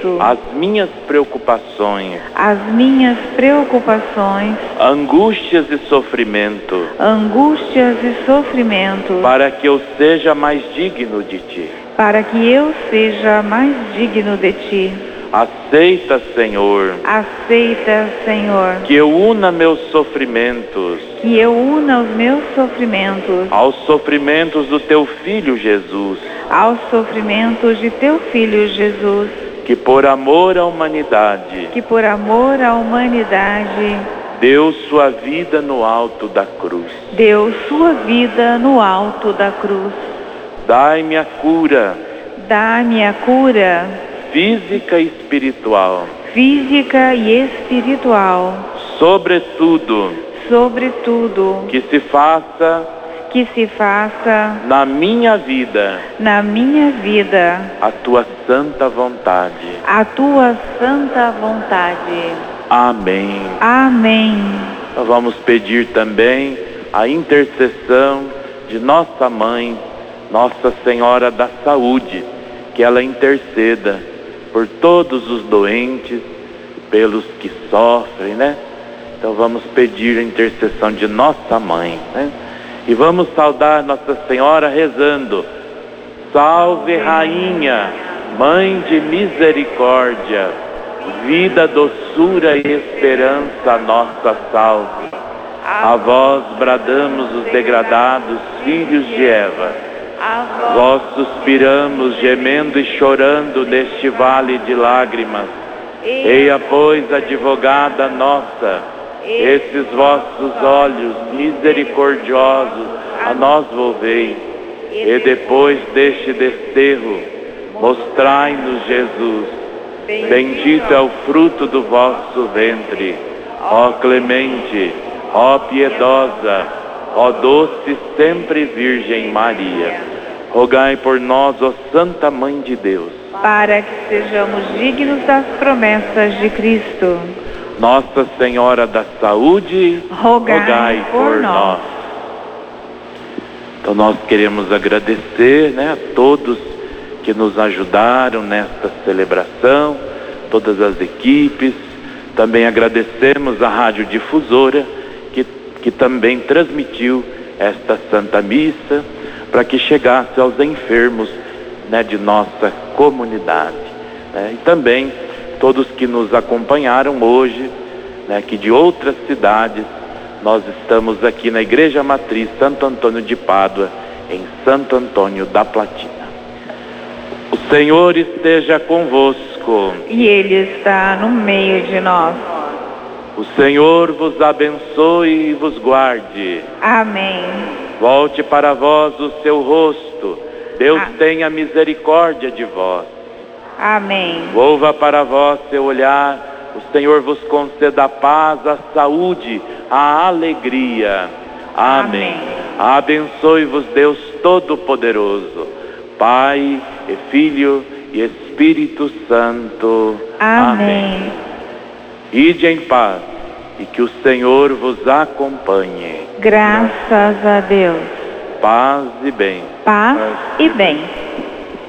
esqueço as minhas preocupações, angústias e sofrimento, para que eu seja mais digno de Ti. Aceita, Senhor, que eu una meus sofrimentos aos sofrimentos do Teu Filho Jesus, que por amor à humanidade deu sua vida no alto da cruz. Dai-me a cura física e espiritual, sobretudo que se faça na minha vida a Tua santa vontade. Amém. Nós vamos pedir também a intercessão de nossa mãe, Nossa Senhora da Saúde, que ela interceda por todos os doentes, pelos que sofrem, né? Então vamos pedir a intercessão de nossa mãe, né? E vamos saudar Nossa Senhora rezando: Salve Rainha, Mãe de misericórdia, vida, doçura e esperança, nossa salve. A vós bradamos os degradados filhos de Eva. Vós suspiramos, gemendo e chorando neste vale de lágrimas. Eia, pois, advogada nossa, esses vossos olhos misericordiosos a nós volvei, e depois deste desterro, mostrai-nos Jesus. Bendito é o fruto do vosso ventre, ó clemente, ó piedosa, ó doce sempre Virgem Maria. Rogai por nós, ó Santa Mãe de Deus, para que sejamos dignos das promessas de Cristo. Nossa Senhora da Saúde, rogai por nós. Então nós queremos agradecer, né, a todos que nos ajudaram nesta celebração, todas as equipes. Também agradecemos a Rádio Difusora, que também transmitiu esta Santa Missa, para que chegasse aos enfermos, né, de nossa comunidade, né? E também todos que nos acompanharam hoje, né, que de outras cidades. Nós estamos aqui na Igreja Matriz Santo Antônio de Pádua, em Santo Antônio da Platina. O Senhor esteja convosco. E Ele está no meio de nós. O Senhor vos abençoe e vos guarde. Amém. Volte para vós o seu rosto. Deus tenha misericórdia de vós. Amém. Volva para vós seu olhar. O Senhor vos conceda a paz, a saúde, a alegria. Amém. Abençoe-vos Deus Todo-Poderoso, Pai e Filho e Espírito Santo. Amém. Ide em paz e que o Senhor vos acompanhe. Graças a Deus. Paz e bem. Paz e bem.